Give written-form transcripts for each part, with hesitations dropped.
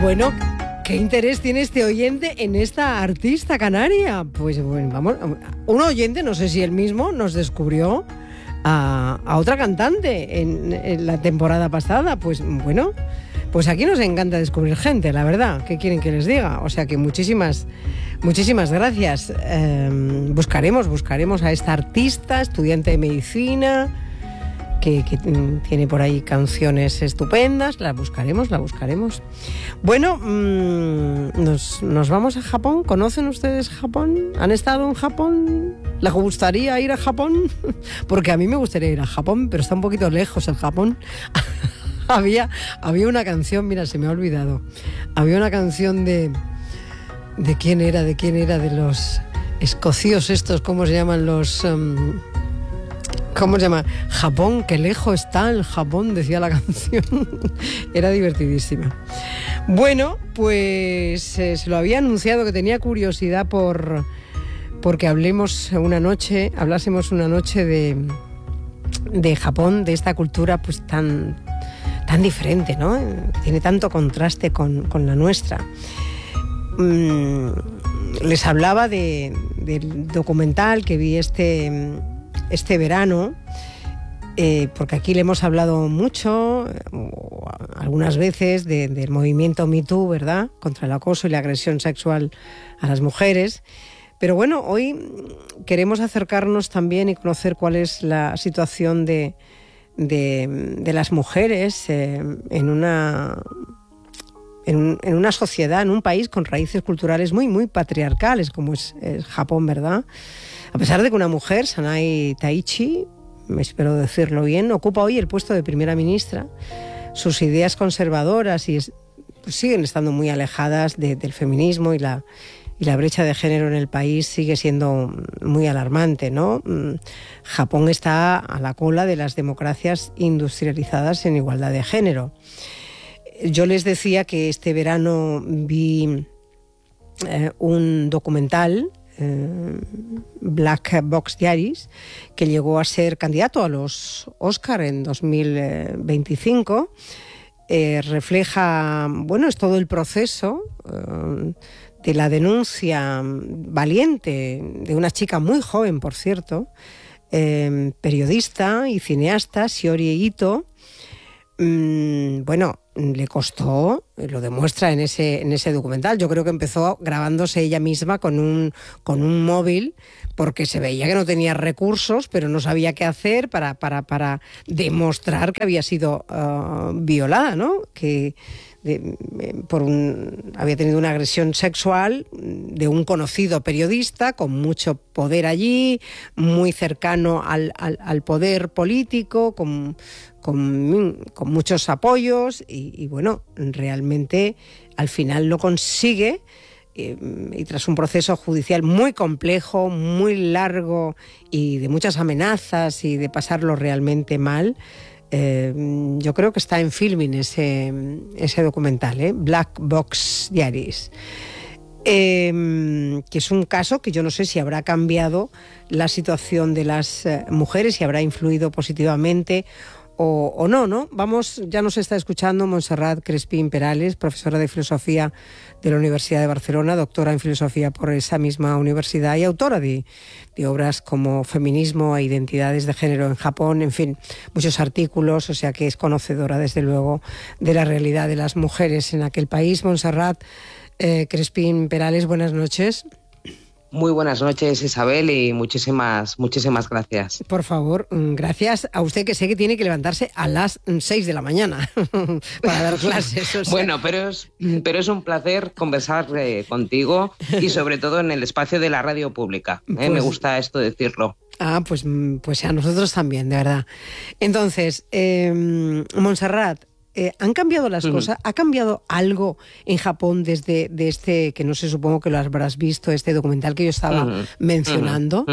Bueno, ¿qué interés tiene este oyente en esta artista canaria? Pues bueno, vamos, un oyente, no sé si él mismo, nos descubrió a otra cantante en la temporada pasada. Pues bueno, pues aquí nos encanta descubrir gente, la verdad. ¿Qué quieren que les diga? O sea que muchísimas gracias. Buscaremos a esta artista, estudiante de medicina, que tiene por ahí canciones estupendas. La buscaremos. Bueno, nos vamos a Japón. ¿Conocen ustedes Japón? ¿Han estado en Japón? ¿Les gustaría ir a Japón? Porque a mí me gustaría ir a Japón, pero está un poquito lejos el Japón. Había una canción, mira, se me ha olvidado. Había una canción de quién era, de los escocíos estos, ¿cómo se llaman los? ¿Cómo se llama? Japón, qué lejos está el Japón, decía la canción. Era divertidísima. Bueno, pues se lo había anunciado que tenía curiosidad porque hablásemos una noche de Japón, de esta cultura pues tan diferente, ¿no? Tiene tanto contraste con la nuestra. Les hablaba del documental que vi este verano, porque aquí le hemos hablado mucho, algunas veces, del movimiento Me Too, ¿verdad?, contra el acoso y la agresión sexual a las mujeres. Pero bueno, hoy queremos acercarnos también y conocer cuál es la situación de las mujeres en una sociedad, en un país con raíces culturales muy, muy patriarcales, como es Japón, ¿verdad? A pesar de que una mujer, Sanae Taichi, espero decirlo bien, ocupa hoy el puesto de primera ministra, sus ideas conservadoras siguen estando muy alejadas del feminismo y la brecha de género en el país sigue siendo muy alarmante, ¿no? Japón está a la cola de las democracias industrializadas en igualdad de género. Yo les decía que este verano vi un documental, Black Box Diaries, que llegó a ser candidato a los Oscar en 2025. Refleja, bueno, es todo el proceso de la denuncia valiente de una chica muy joven, por cierto, periodista y cineasta, Shiori Ito. Bueno, le costó, lo demuestra en ese documental. Yo creo que empezó grabándose ella misma con un móvil, porque se veía que no tenía recursos, pero no sabía qué hacer para demostrar que había sido violada, ¿no? Había tenido una agresión sexual de un conocido periodista con mucho poder allí, muy cercano al poder político, con muchos apoyos y bueno, realmente al final lo consigue y tras un proceso judicial muy complejo, muy largo y de muchas amenazas y de pasarlo realmente mal. Yo creo que está en Filmin ese documental, Black Box Diaries, que es un caso que yo no sé si habrá cambiado la situación de las mujeres, si habrá influido positivamente o no, ¿no? Ya nos está escuchando Montserrat Crespín Perales, profesora de Filosofía de la Universidad de Barcelona, doctora en Filosofía por esa misma universidad y autora de obras como Feminismo e Identidades de Género en Japón, en fin, muchos artículos, o sea que es conocedora desde luego de la realidad de las mujeres en aquel país. Montserrat Crespín Perales, buenas noches. Muy buenas noches, Isabel, y muchísimas gracias. Por favor, gracias a usted, que sé que tiene que levantarse a las 6 de la mañana para dar clases. O sea. Bueno, pero es un placer conversar contigo y sobre todo en el espacio de la radio pública. Me gusta esto decirlo. Pues a nosotros también, de verdad. Entonces, Montserrat, ¿han cambiado las cosas? ¿Ha cambiado algo en Japón desde que no sé, supongo que lo habrás visto, este documental que yo estaba mencionando?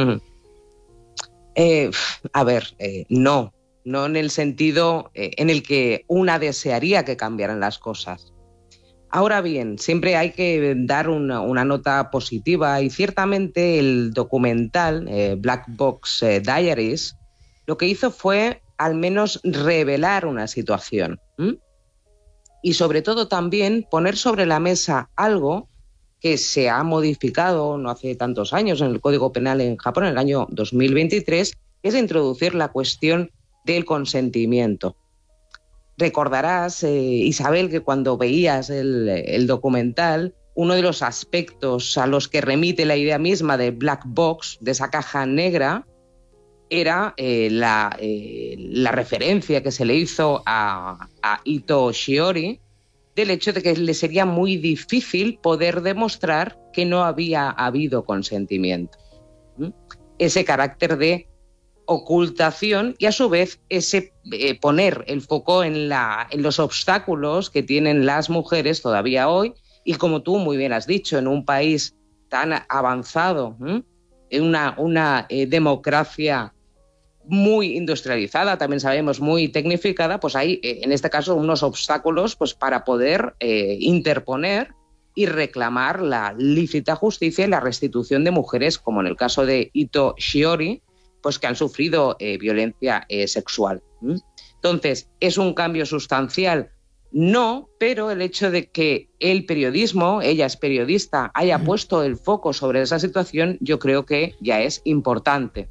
A ver, no en el sentido en el que una desearía que cambiaran las cosas. Ahora bien, siempre hay que dar una nota positiva y ciertamente el documental Black Box Diaries lo que hizo fue al menos revelar una situación. y sobre todo también poner sobre la mesa algo que se ha modificado no hace tantos años en el Código Penal en Japón, en el año 2023, que es introducir la cuestión del consentimiento. Recordarás, Isabel, que cuando veías el documental, uno de los aspectos a los que remite la idea misma de black box, de esa caja negra, era la referencia que se le hizo a Ito Shiori del hecho de que le sería muy difícil poder demostrar que no había habido consentimiento. Ese carácter de ocultación y a su vez ese poner el foco en los obstáculos que tienen las mujeres todavía hoy y, como tú muy bien has dicho, en un país tan avanzado, en una democracia muy industrializada, también sabemos muy tecnificada, pues hay en este caso unos obstáculos pues para poder interponer y reclamar la lícita justicia y la restitución de mujeres, como en el caso de Ito Shiori, pues que han sufrido violencia sexual. Entonces, ¿es un cambio sustancial? No, pero el hecho de que el periodismo, ella es periodista, haya puesto el foco sobre esa situación, yo creo que ya es importante.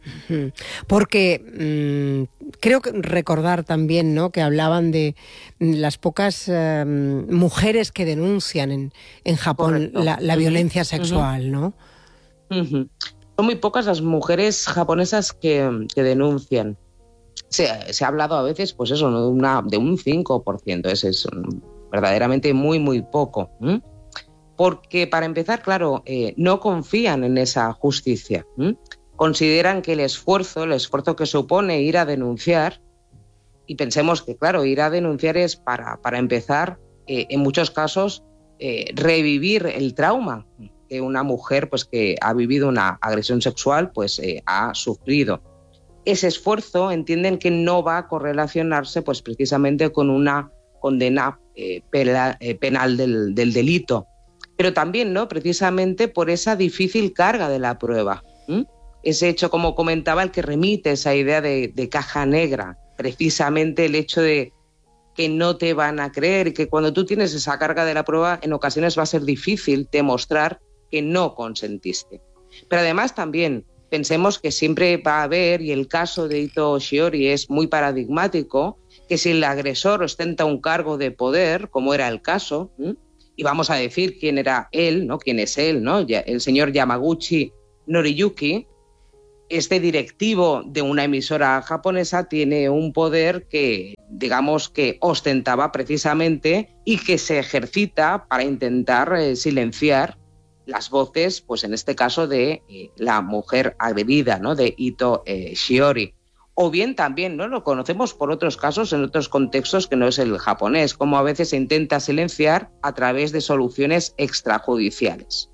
Porque creo que recordar también, ¿no?, que hablaban de las pocas mujeres que denuncian en Japón la violencia sexual, ¿no? Son muy pocas las mujeres japonesas que denuncian. Se ha hablado a veces, pues eso, ¿no?, de un 5%, es verdaderamente muy, muy poco. Porque, para empezar, claro, no confían en esa justicia. Consideran que el esfuerzo que supone ir a denunciar, y pensemos que, claro, ir a denunciar es para empezar, en muchos casos, revivir el trauma que una mujer pues, que ha vivido una agresión sexual pues, ha sufrido. Ese esfuerzo entienden que no va a correlacionarse pues, precisamente con una condena penal del delito, pero también, ¿no?, precisamente por esa difícil carga de la prueba. Ese hecho, como comentaba, el que remite esa idea de caja negra, precisamente el hecho de que no te van a creer y que cuando tú tienes esa carga de la prueba, en ocasiones va a ser difícil demostrar que no consentiste. Pero además también pensemos que siempre va a haber, y el caso de Ito Shiori es muy paradigmático, que si el agresor ostenta un cargo de poder, como era el caso, y vamos a decir quién era él, ¿no?, quién es él, ¿no?, el señor Yamaguchi Noriyuki, este directivo de una emisora japonesa tiene un poder que, digamos, que ostentaba precisamente y que se ejercita para intentar silenciar las voces, pues en este caso de la mujer agredida, ¿no?, de Ito Shiori. O bien también, ¿no?, lo conocemos por otros casos en otros contextos que no es el japonés, como a veces se intenta silenciar a través de soluciones extrajudiciales.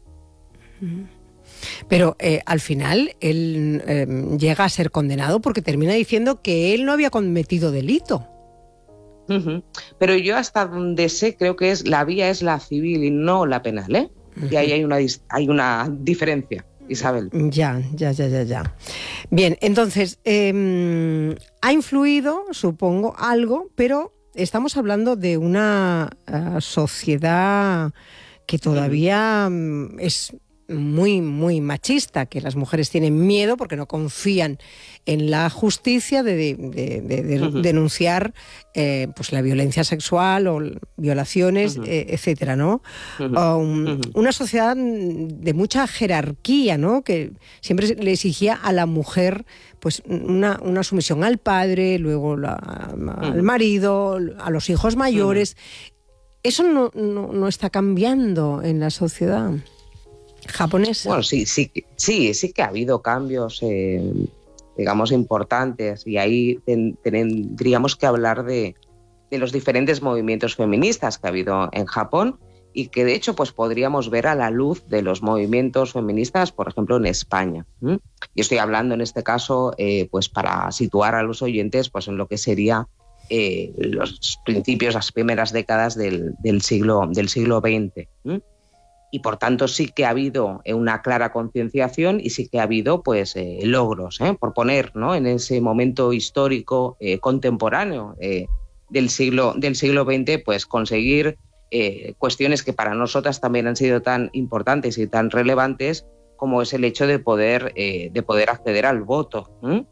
Pero al final él llega a ser condenado porque termina diciendo que él no había cometido delito. Pero yo hasta donde sé creo que la vía es la civil y no la penal, ¿eh? Y ahí hay una diferencia, Isabel. Ya. Bien, entonces, ha influido, supongo, algo, pero estamos hablando de una sociedad que todavía es muy, muy machista, que las mujeres tienen miedo porque no confían en la justicia de denunciar pues la violencia sexual o violaciones, etcétera, ¿no? Una sociedad de mucha jerarquía, ¿no?, que siempre le exigía a la mujer pues una sumisión al padre, luego al marido, a los hijos mayores. Eso no está cambiando en la sociedad japonesa. Bueno, sí que ha habido cambios, digamos, importantes, y ahí tendríamos que hablar de los diferentes movimientos feministas que ha habido en Japón y que de hecho pues podríamos ver a la luz de los movimientos feministas, por ejemplo, en España. Y estoy hablando en este caso pues para situar a los oyentes pues en lo que sería los principios, las primeras décadas del siglo XX. Y por tanto sí que ha habido una clara concienciación y sí que ha habido pues logros, por poner, ¿no?, en ese momento histórico contemporáneo del siglo XX, pues conseguir cuestiones que para nosotras también han sido tan importantes y tan relevantes, como es el hecho de poder acceder al voto.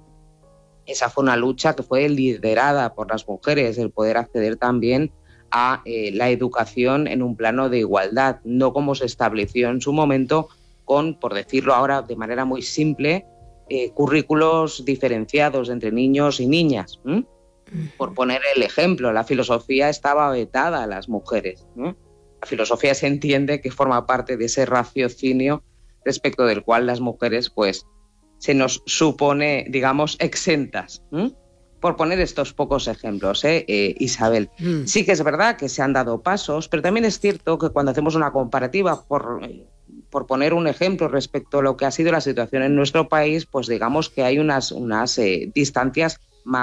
Esa fue una lucha que fue liderada por las mujeres, el poder acceder también a la educación en un plano de igualdad, no como se estableció en su momento con, por decirlo ahora de manera muy simple, currículos diferenciados entre niños y niñas. Por poner el ejemplo, la filosofía estaba vetada a las mujeres. La filosofía se entiende que forma parte de ese raciocinio respecto del cual las mujeres pues se nos supone, digamos, exentas. Por poner estos pocos ejemplos, Isabel. Sí que es verdad que se han dado pasos, pero también es cierto que cuando hacemos una comparativa, por poner un ejemplo respecto a lo que ha sido la situación en nuestro país, pues digamos que hay unas distancias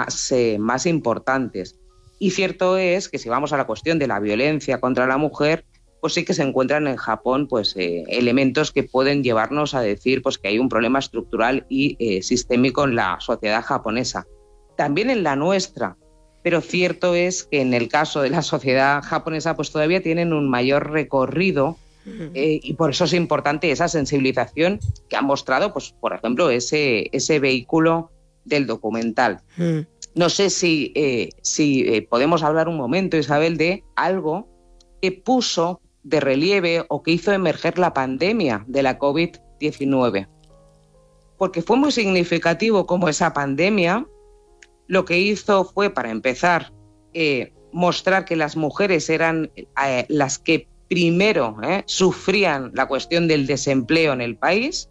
más importantes. Y cierto es que si vamos a la cuestión de la violencia contra la mujer, pues sí que se encuentran en Japón pues elementos que pueden llevarnos a decir pues que hay un problema estructural y sistémico en la sociedad japonesa. También en la nuestra, pero cierto es que en el caso de la sociedad japonesa pues todavía tienen un mayor recorrido y por eso es importante esa sensibilización que ha mostrado, pues por ejemplo, ese vehículo del documental. No sé si podemos hablar un momento, Isabel, de algo que puso de relieve o que hizo emerger la pandemia de la COVID-19. Porque fue muy significativo cómo esa pandemia lo que hizo fue, para empezar, mostrar que las mujeres eran las que primero sufrían la cuestión del desempleo en el país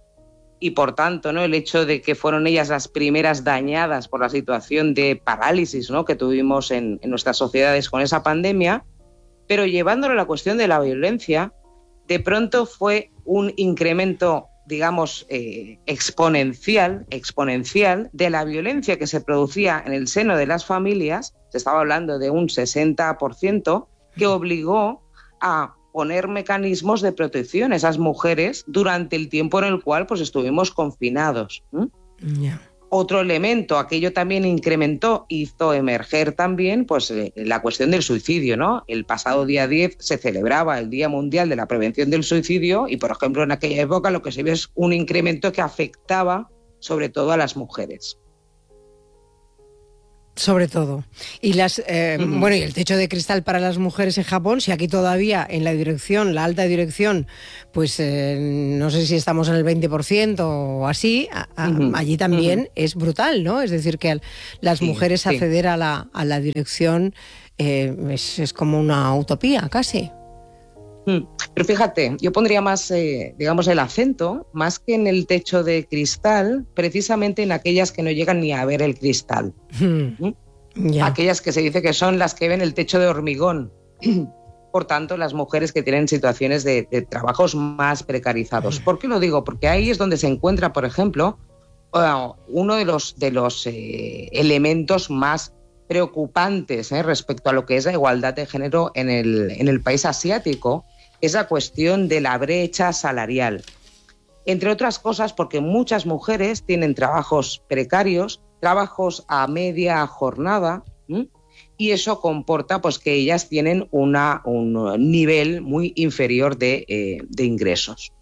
y, por tanto, ¿no?, el hecho de que fueron ellas las primeras dañadas por la situación de parálisis, ¿no?, que tuvimos en nuestras sociedades con esa pandemia, pero llevándolo a la cuestión de la violencia, de pronto fue un incremento, digamos, exponencial de la violencia que se producía en el seno de las familias. Se estaba hablando de un 60%, que obligó a poner mecanismos de protección a esas mujeres durante el tiempo en el cual pues estuvimos confinados. Yeah. Otro elemento, aquello también hizo emerger también pues la cuestión del suicidio, ¿no? El pasado día 10 se celebraba el Día Mundial de la Prevención del Suicidio y, por ejemplo, en aquella época lo que se vio es un incremento que afectaba sobre todo a las mujeres. Sobre todo. Y bueno, y el techo de cristal para las mujeres en Japón, si aquí todavía en la dirección, la alta dirección, pues no sé si estamos en el 20% o así, allí también es brutal, ¿no? Es decir, que las mujeres acceder a la dirección es como una utopía, casi. Pero fíjate, yo pondría más, digamos, el acento, más que en el techo de cristal, precisamente en aquellas que no llegan ni a ver el cristal. Yeah. Aquellas que se dice que son las que ven el techo de hormigón. Por tanto, las mujeres que tienen situaciones de trabajos más precarizados. ¿Por qué lo digo? Porque ahí es donde se encuentra, por ejemplo, uno de los elementos más preocupantes respecto a lo que es la igualdad de género en el país asiático, es la cuestión de la brecha salarial. Entre otras cosas porque muchas mujeres tienen trabajos precarios, trabajos a media jornada, y eso comporta pues que ellas tienen un nivel muy inferior de ingresos.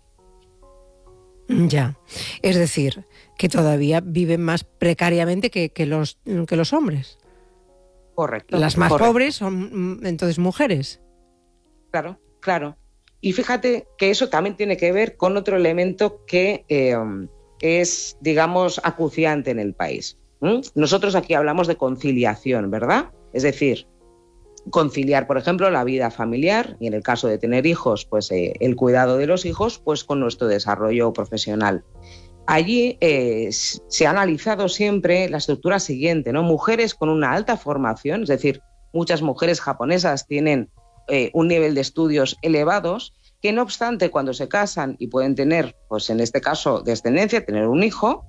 Ya, es decir, que todavía viven más precariamente que los hombres. Correcto. Las más pobres son entonces mujeres. Claro. Y fíjate que eso también tiene que ver con otro elemento que es, digamos, acuciante en el país. Nosotros aquí hablamos de conciliación, ¿verdad? Es decir, conciliar, por ejemplo, la vida familiar y, en el caso de tener hijos, pues el cuidado de los hijos, pues con nuestro desarrollo profesional. Allí se ha analizado siempre la estructura siguiente, ¿no? Mujeres con una alta formación, es decir, muchas mujeres japonesas tienen un nivel de estudios elevados, que no obstante cuando se casan y pueden tener, pues en este caso, descendencia, tener un hijo,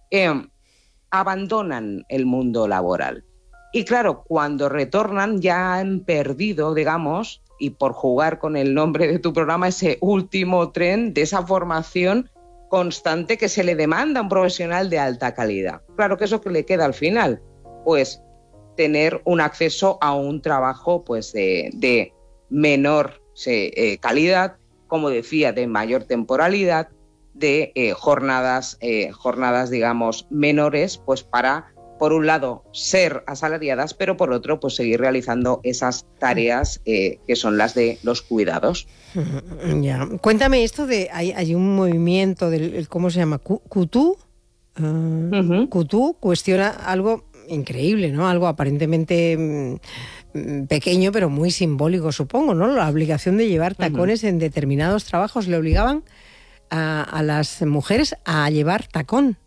abandonan el mundo laboral. Y claro, cuando retornan ya han perdido, digamos, y por jugar con el nombre de tu programa, ese último tren de esa formación constante que se le demanda a un profesional de alta calidad. Claro que eso que le queda al final, pues tener un acceso a un trabajo pues de menor calidad, como decía, de mayor temporalidad, de jornadas, digamos, menores, pues para, por un lado, ser asalariadas, pero por otro, pues seguir realizando esas tareas que son las de los cuidados. Ya. Cuéntame esto de, hay un movimiento del, ¿cómo se llama? ¿Cutú? Cutú cuestiona algo increíble, ¿no? Algo aparentemente pequeño, pero muy simbólico, supongo, ¿no? La obligación de llevar tacones en determinados trabajos. Le obligaban a las mujeres a llevar tacón.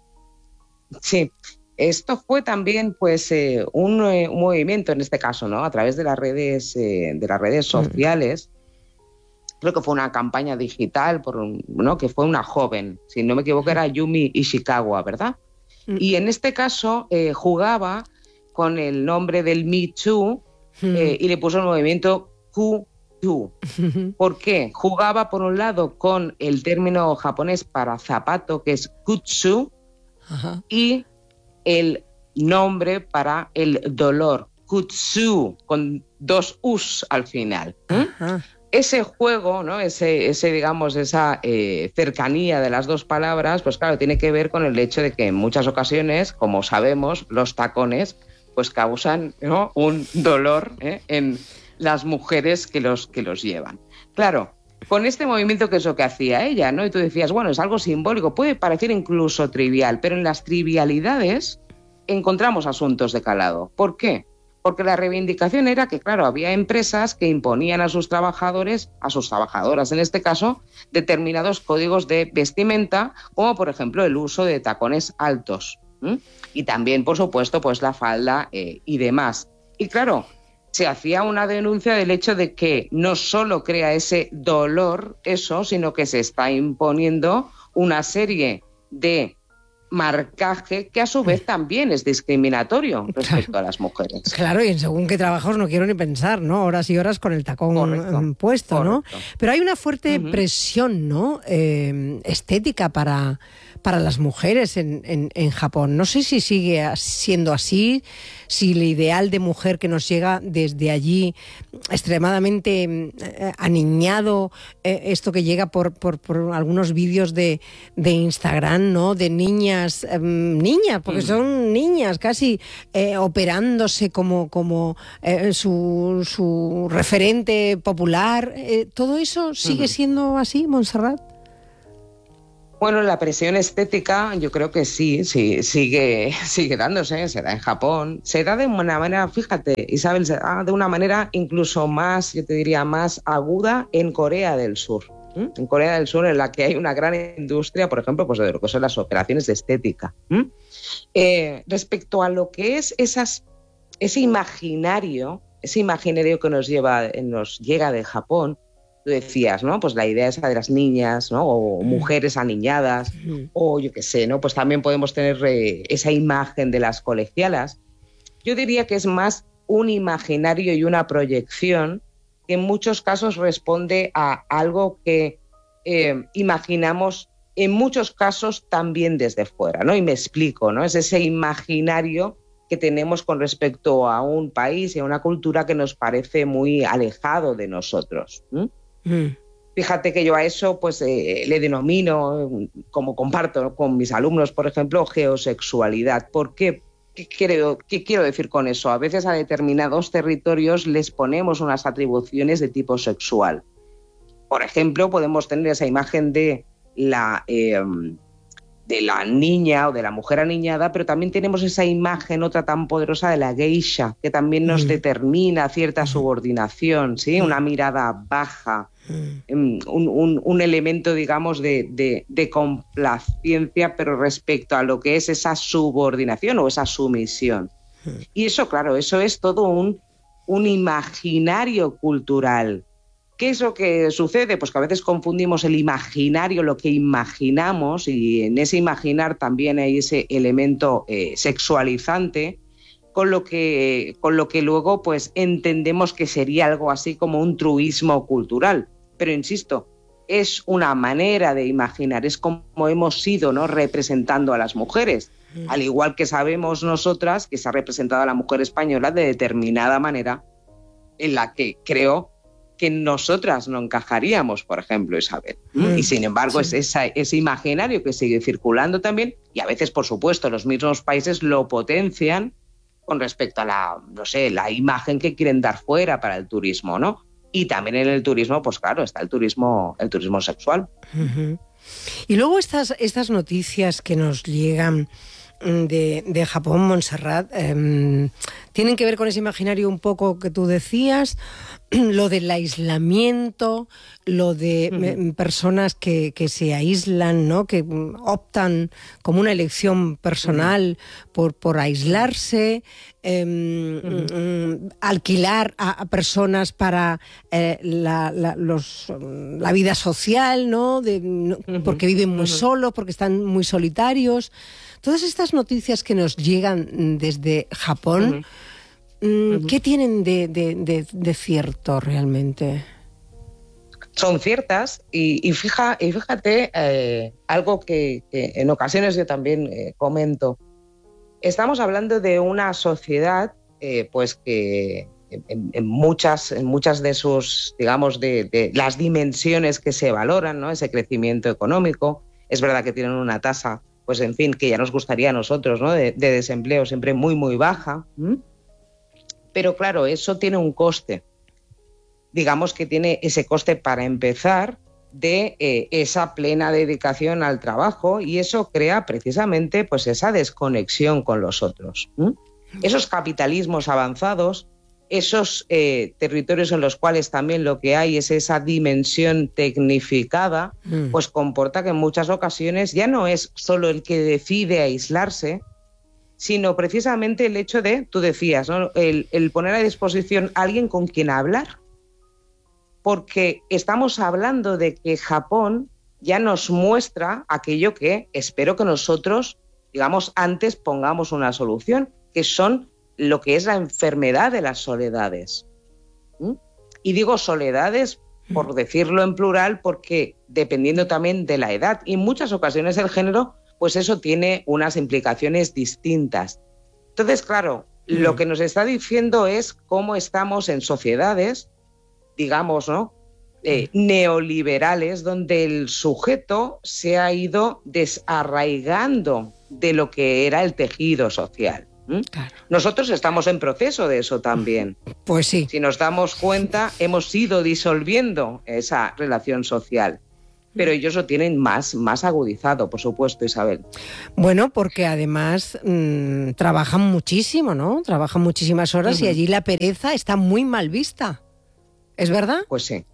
Sí, esto fue también pues un movimiento en este caso, ¿no? A través de las redes sociales. Creo que fue una campaña digital que fue una joven, si no me equivoco era Yumi Ishikawa, ¿verdad? Y en este caso jugaba con el nombre del Me Too y le puso el movimiento Q. ¿Por qué? Jugaba por un lado con el término japonés para zapato, que es kutsu, y el nombre para el dolor, kutsu, con 2 us al final. Ese juego, ¿no? Digamos, esa cercanía de las dos palabras, pues claro, tiene que ver con el hecho de que en muchas ocasiones, como sabemos, los tacones pues causan, ¿no?, un dolor en las mujeres que los llevan. Claro, con este movimiento, que es lo que hacía ella, ¿no? Y tú decías, bueno, es algo simbólico, puede parecer incluso trivial, pero en las trivialidades encontramos asuntos de calado. ¿Por qué? Porque la reivindicación era que, claro, había empresas que imponían a sus trabajadores, a sus trabajadoras en este caso, determinados códigos de vestimenta, como por ejemplo el uso de tacones altos. Y también, por supuesto, pues la falda y demás. Y claro, se hacía una denuncia del hecho de que no solo crea ese dolor eso, sino que se está imponiendo una serie de marcaje que a su vez también es discriminatorio respecto a las mujeres. Claro, y en según qué trabajos no quiero ni pensar, ¿no? Horas y horas con el tacón puesto, ¿no? Pero hay una fuerte presión, ¿no? Estética para las mujeres en Japón. No sé si sigue siendo así, si el ideal de mujer que nos llega desde allí, extremadamente aniñado, esto que llega por algunos vídeos de Instagram, ¿no? De niñas, porque son niñas casi operándose como su referente popular. ¿Todo eso sigue siendo así, Montserrat? Bueno, la presión estética yo creo que sí, sigue dándose, se da en Japón, se da de una manera, fíjate, Isabel, se da de una manera incluso más, yo te diría, más aguda en Corea del Sur. En Corea del Sur, en la que hay una gran industria, por ejemplo, pues de lo que son las operaciones de estética. Respecto a lo que es ese imaginario que nos llega de Japón, tú decías, ¿no? Pues la idea esa de las niñas, ¿no? O mujeres aniñadas, o yo qué sé, ¿no? Pues también podemos tener esa imagen de las colegialas. Yo diría que es más un imaginario y una proyección que en muchos casos responde a algo que imaginamos en muchos casos también desde fuera, ¿no? Y me explico, ¿no? Es ese imaginario que tenemos con respecto a un país y a una cultura que nos parece muy alejado de nosotros. Fíjate que yo a eso pues le denomino, como comparto con mis alumnos, por ejemplo, geosexualidad. ¿Por qué? ¿Qué quiero decir con eso? A veces a determinados territorios les ponemos unas atribuciones de tipo sexual. Por ejemplo, podemos tener esa imagen de la niña o de la mujer aniñada, pero también tenemos esa imagen, otra tan poderosa, de la geisha, que también nos determina cierta subordinación, ¿sí? Una mirada baja, un elemento, digamos, de complacencia, pero respecto a lo que es esa subordinación o esa sumisión. Y eso, claro, eso es todo un imaginario cultural. ¿Qué es lo que sucede? Pues que a veces confundimos el imaginario, lo que imaginamos, y en ese imaginar también hay ese elemento sexualizante, con lo que luego pues entendemos que sería algo así como un truismo cultural. Pero insisto, es una manera de imaginar, es como hemos ido, ¿no?, representando a las mujeres. Al igual que sabemos nosotras que se ha representado a la mujer española de determinada manera en la que creo que nosotras no encajaríamos, por ejemplo, Isabel. Y sin embargo es ese imaginario que sigue circulando también, y a veces, por supuesto, los mismos países lo potencian con respecto a la imagen que quieren dar fuera para el turismo, ¿no? Y también en el turismo, pues claro, está el turismo sexual. Y luego estas noticias que nos llegan de Japón, Montserrat, tienen que ver con ese imaginario un poco que tú decías, lo del aislamiento, lo de personas que se aíslan, ¿no? Que optan como una elección personal por aislarse, alquilar a personas para la vida social, ¿no? Porque viven muy solos, porque están muy solitarios. Todas estas noticias que nos llegan desde Japón, ¿qué tienen de cierto realmente? Son ciertas y fíjate algo que en ocasiones yo también comento. Estamos hablando de una sociedad pues que en muchas de sus, digamos, de las dimensiones que se valoran, ¿no? Ese crecimiento económico, es verdad que tienen una tasa, pues en fin, que ya nos gustaría a nosotros, ¿no? De desempleo siempre muy, muy baja. Pero claro, eso tiene un coste. Digamos que tiene ese coste para empezar de esa plena dedicación al trabajo, y eso crea precisamente pues esa desconexión con los otros. Esos capitalismos avanzados, esos territorios en los cuales también lo que hay es esa dimensión tecnificada, pues comporta que en muchas ocasiones ya no es solo el que decide aislarse, sino precisamente el hecho de, tú decías, ¿no? el poner a disposición a alguien con quien hablar. Porque estamos hablando de que Japón ya nos muestra aquello que espero que nosotros, digamos, antes pongamos una solución, que son lo que es la enfermedad de las soledades. Y digo soledades, por decirlo en plural, porque dependiendo también de la edad y en muchas ocasiones el género, pues eso tiene unas implicaciones distintas. Entonces, claro, lo que nos está diciendo es cómo estamos en sociedades, digamos, ¿no? Neoliberales, donde el sujeto se ha ido desarraigando de lo que era el tejido social. Claro. Nosotros estamos en proceso de eso también. Pues sí. Si nos damos cuenta, hemos ido disolviendo esa relación social. Pero ellos lo tienen más agudizado, por supuesto, Isabel. Bueno, porque además trabajan muchísimo, ¿no? Trabajan muchísimas horas y allí la pereza está muy mal vista. ¿Es verdad? Pues sí.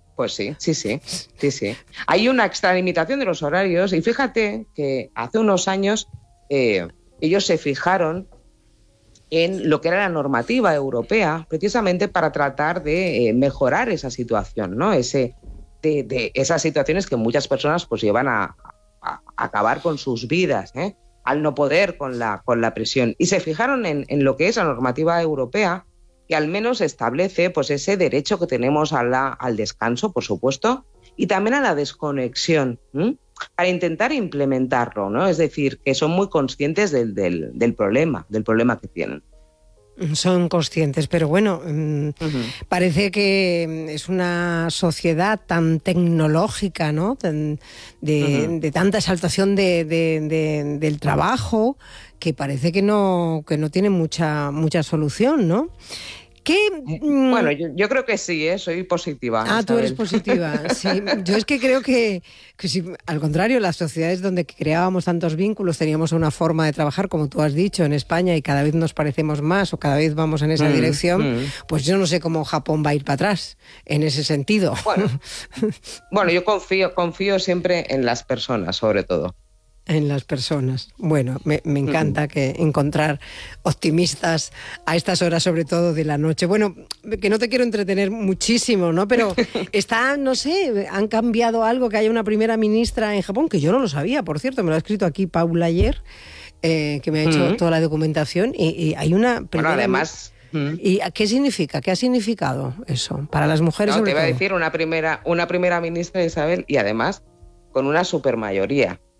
Hay una extralimitación de los horarios y fíjate que hace unos años ellos se fijaron en lo que era la normativa europea precisamente para tratar de mejorar esa situación, ¿no? De esas situaciones que muchas personas pues llevan a acabar con sus vidas, al no poder con la presión. Y se fijaron en lo que es la normativa europea, que al menos establece pues ese derecho que tenemos al descanso, por supuesto, y también a la desconexión, para intentar implementarlo, ¿no? Es decir, que son muy conscientes del problema que tienen. Son conscientes, pero bueno, parece que es una sociedad tan tecnológica, ¿no? De tanta exaltación del trabajo, que parece que no tiene mucha solución, ¿no? Bueno, yo creo que sí, soy positiva. Ah, Isabel. Tú eres positiva, sí. Yo es que creo que sí, al contrario, las sociedades donde creábamos tantos vínculos teníamos una forma de trabajar, como tú has dicho, en España, y cada vez nos parecemos más o cada vez vamos en esa dirección, pues yo no sé cómo Japón va a ir para atrás en ese sentido. Bueno, yo confío siempre en las personas, sobre todo. En las personas. Bueno, me encanta que encontrar optimistas a estas horas, sobre todo de la noche. Bueno, que no te quiero entretener muchísimo, ¿no? Pero no sé, han cambiado algo, que haya una primera ministra en Japón, que yo no lo sabía, por cierto, me lo ha escrito aquí Paula ayer, que me ha hecho toda la documentación, y hay una primera... Bueno, además... ¿Y qué significa? ¿Qué ha significado eso para las mujeres? No, te iba a decir una primera ministra, Isabel, y además con una supermayoría.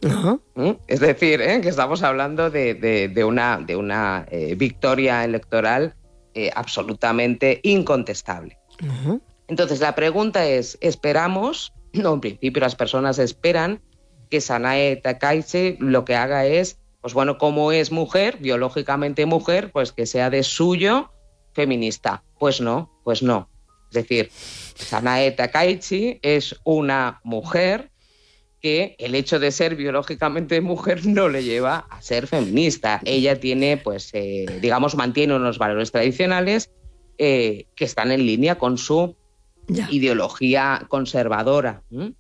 Es decir, que estamos hablando de una victoria electoral absolutamente incontestable. Entonces, la pregunta es, ¿esperamos? No, en principio las personas esperan que Sanae Takaichi lo que haga es, pues bueno, como es mujer, biológicamente mujer, pues que sea de suyo feminista. Pues no. Es decir, Sanae Takaichi es una mujer que el hecho de ser biológicamente mujer no le lleva a ser feminista. Ella tiene, pues, mantiene unos valores tradicionales que están en línea con su ideología conservadora.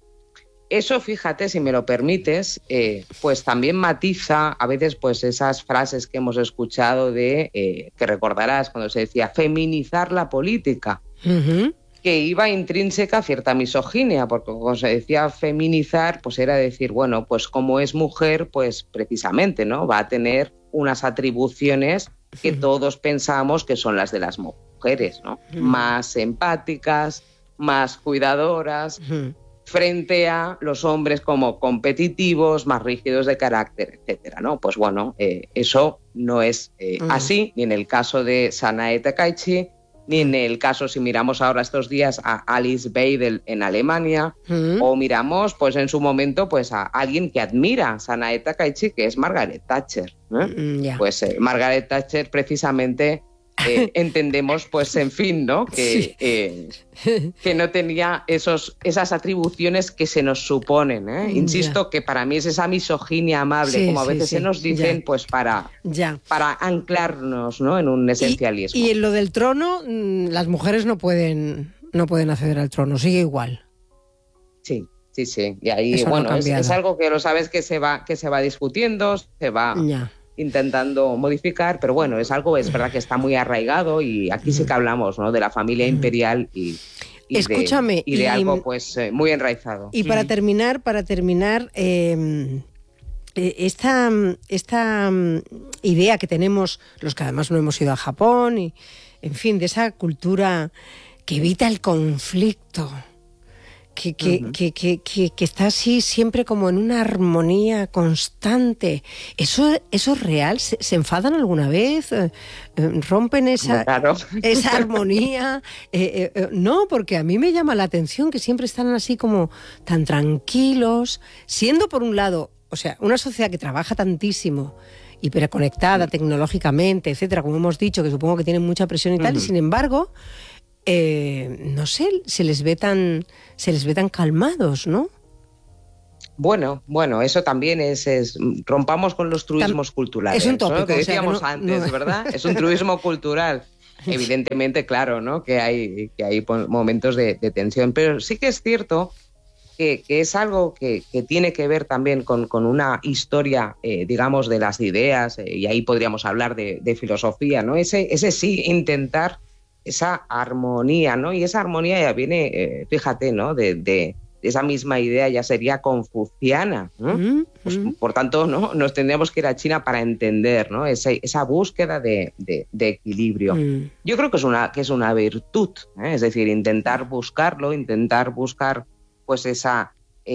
Eso, fíjate, si me lo permites, pues también matiza a veces pues esas frases que hemos escuchado que recordarás cuando se decía feminizar la política, que iba intrínseca a cierta misoginia, porque cuando se decía feminizar, pues era decir, bueno, pues como es mujer, pues precisamente, ¿no? Va a tener unas atribuciones que todos pensamos que son las de las mujeres, ¿no? Más empáticas, más cuidadoras, frente a los hombres como competitivos, más rígidos de carácter, etcétera, ¿no? Pues bueno, eso no es así, ni en el caso de Sanae Takaichi, ni en el caso, si miramos ahora estos días a Alice Weidel en Alemania, o miramos, pues en su momento, pues a alguien que admira a Sanae Takaichi, que es Margaret Thatcher. Pues Margaret Thatcher precisamente entendemos, pues en fin, ¿no? Que no tenía esas atribuciones que se nos suponen. Insisto que para mí es esa misoginia amable, como a veces se nos dicen, pues para anclarnos, ¿no? En un esencialismo. Y en lo del trono, las mujeres no pueden acceder al trono, sigue igual. Sí. Y ahí, eso bueno, no es algo que lo sabes que se va discutiendo, se va intentando modificar, pero bueno, es verdad que está muy arraigado y aquí sí que hablamos, ¿no? De la familia imperial y escúchame, de algo pues muy enraizado. Y para terminar, esta idea que tenemos, los que además no hemos ido a Japón, y en fin, de esa cultura que evita el conflicto, que está así siempre como en una armonía constante. ¿Eso es real? ¿Se enfadan alguna vez? ¿Rompen esa armonía? No, porque a mí me llama la atención que siempre están así como tan tranquilos, siendo por un lado, o sea, una sociedad que trabaja tantísimo, hiperconectada tecnológicamente, etcétera, como hemos dicho, que supongo que tienen mucha presión y tal, y sin embargo, no sé, se les ve tan calmados, ¿no? Bueno, eso también es rompamos con los truismos culturales. Es un tópico, ¿no? Que decíamos antes, ¿verdad? Es un truismo cultural. Evidentemente, claro, ¿no? Que hay momentos de tensión, pero sí que es cierto que es algo que tiene que ver también con una historia, digamos, de las ideas, y ahí podríamos hablar de filosofía, ¿no? Ese sí, intentar esa armonía, ¿no? Y esa armonía ya viene, fíjate, ¿no? De esa misma idea ya sería confuciana, ¿no? Pues, por tanto, ¿no? Nos tendríamos que ir a China para entender, ¿no? Esa búsqueda de equilibrio. Yo creo que es una virtud, es decir, intentar buscar pues ese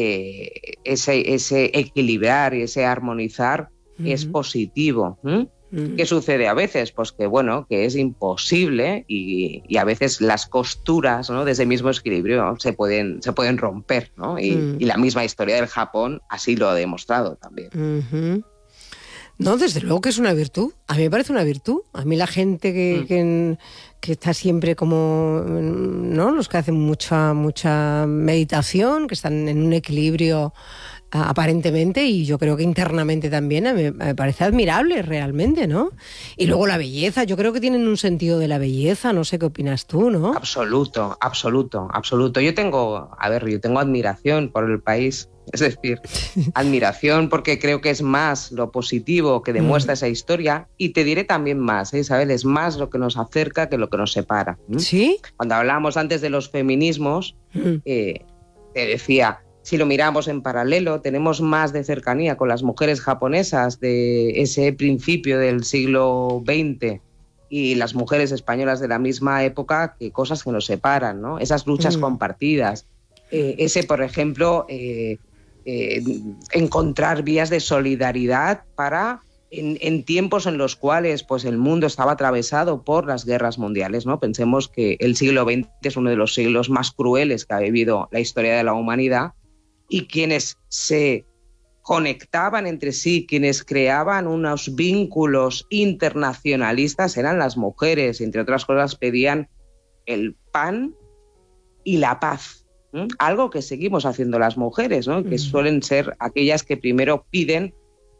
equilibrar y ese armonizar es positivo. ¿Qué sucede a veces? Pues que bueno, que es imposible y a veces las costuras, ¿no? de ese mismo equilibrio se pueden romper, ¿no? Y la misma historia del Japón así lo ha demostrado también. No, desde luego que es una virtud. A mí me parece una virtud. A mí la gente que está siempre como, ¿no? Los que hacen mucha meditación, que están en un equilibrio aparentemente, y yo creo que internamente también, me parece admirable realmente, ¿no? Y luego la belleza, yo creo que tienen un sentido de la belleza, no sé qué opinas tú, ¿no? Absoluto. Yo tengo admiración por el país, es decir, admiración porque creo que es más lo positivo que demuestra esa historia, y te diré también más, Isabel, es más lo que nos acerca que lo que nos separa. ¿Sí? Cuando hablábamos antes de los feminismos, te decía, si lo miramos en paralelo, tenemos más de cercanía con las mujeres japonesas de ese principio del siglo XX y las mujeres españolas de la misma época que cosas que nos separan, ¿no? Esas luchas compartidas. Por ejemplo, encontrar vías de solidaridad para, en tiempos en los cuales pues, el mundo estaba atravesado por las guerras mundiales, ¿no? Pensemos que el siglo XX es uno de los siglos más crueles que ha vivido la historia de la humanidad, y quienes se conectaban entre sí, quienes creaban unos vínculos internacionalistas eran las mujeres. Entre otras cosas, pedían el pan y la paz, ¿no? Algo que seguimos haciendo las mujeres, ¿no? Que suelen ser aquellas que primero piden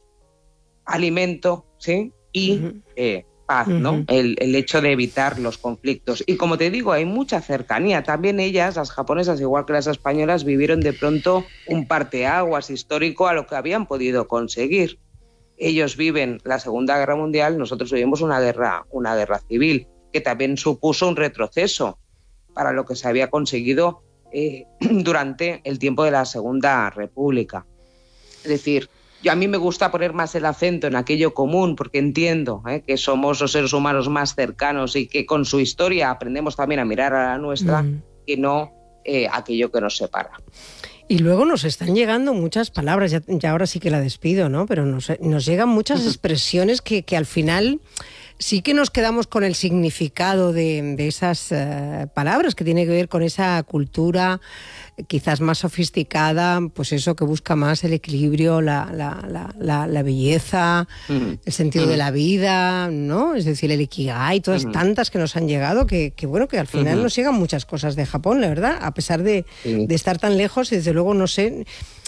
alimento, ¿sí? Y paz, ¿no? El hecho de evitar los conflictos. Y como te digo, hay mucha cercanía. También ellas, las japonesas, igual que las españolas, vivieron de pronto un parteaguas histórico a lo que habían podido conseguir. Ellos viven la Segunda Guerra Mundial, nosotros vivimos una guerra civil, que también supuso un retroceso para lo que se había conseguido durante el tiempo de la Segunda República. Es decir, a mí me gusta poner más el acento en aquello común, porque entiendo que somos los seres humanos más cercanos y que con su historia aprendemos también a mirar a la nuestra, que no aquello que nos separa. Y luego nos están llegando muchas palabras, ya ahora sí que la despido, ¿no? Pero nos llegan muchas expresiones que al final sí que nos quedamos con el significado de esas palabras, que tiene que ver con esa cultura quizás más sofisticada, pues eso, que busca más el equilibrio, la belleza, el sentido de la vida, ¿no? Es decir, el ikigai, todas tantas que nos han llegado, que bueno, que al final nos llegan muchas cosas de Japón, la verdad, a pesar de estar tan lejos, y desde luego no sé,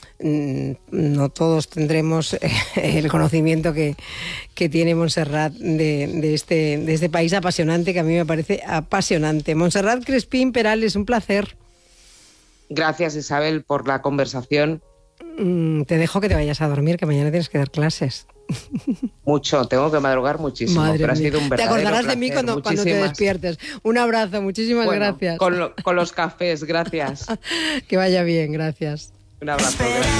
no todos tendremos el conocimiento que tiene Montserrat de este país apasionante, que a mí me parece apasionante. Montserrat Crespín Perales, un placer. Gracias, Isabel, por la conversación. Te dejo que te vayas a dormir, que mañana tienes que dar clases. Mucho, tengo que madrugar muchísimo, Madre pero mía. ha sido un verdadero Te acordarás placer. de mí cuando te despiertes. Un abrazo, muchísimas gracias. Con los cafés, gracias. Que vaya bien, gracias. Un abrazo, gracias.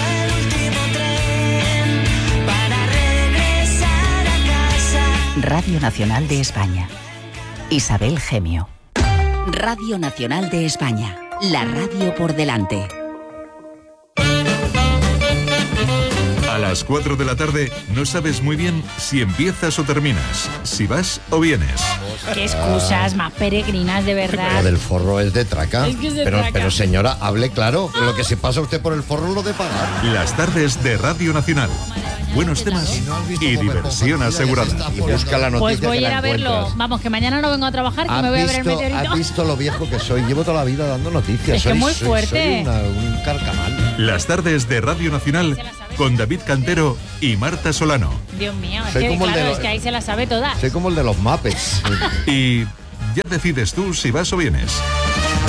Radio Nacional de España. Isabel Gemio. Radio Nacional de España. La radio por delante. A las 4 de la tarde no sabes muy bien si empiezas o terminas, si vas o vienes. Qué excusas más peregrinas, de verdad. Lo del forro es de traca. Es que es de pero, traca. pero señora, hable claro. Lo que se pasa usted por el forro lo de pagar. Las tardes de Radio Nacional. Buenos temas y diversión asegurada. Y busca la noticia. Pues voy a que ir la a verlo. encuentras. Vamos, que mañana no vengo a trabajar, que me voy a ver el meteorito. ¿Has visto lo viejo que soy? Llevo toda la vida dando noticias. Es que muy fuerte. Soy un carcamal. Las tardes de Radio Nacional con David Cantero y Marta Solano. Dios mío, es Soy que como el de claro, los- es que ahí se las sabe todas. Soy como el de los Muppets. Y ya decides tú si vas o vienes.